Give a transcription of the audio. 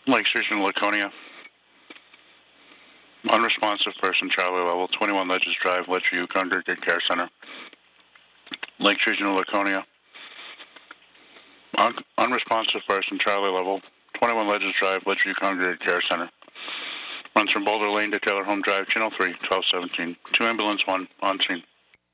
Lakes Regional Laconia. Unresponsive person, Charlie level, 21 Ledges Drive, Letchview Congregate Care Center. Lakes Regional Laconia. Unresponsive person, Charlie level, 21 Ledges Drive, Letchview Congregate Care Center. Runs from Boulder Lane to Taylor Home Drive, Channel 3, 1217. 2 ambulance 1 on scene.